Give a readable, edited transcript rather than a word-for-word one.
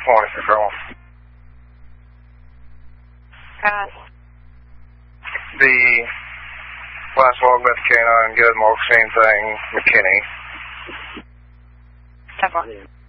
Morning, Colonel. The last log about the canine, good, more same thing, McKinney. 10-4.